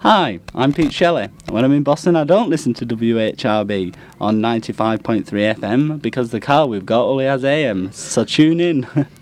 Hi, I'm Pete Shelley. When I'm in Boston, I don't listen to WHRB on 95.3 FM because the car we've got only has AM, so tune in.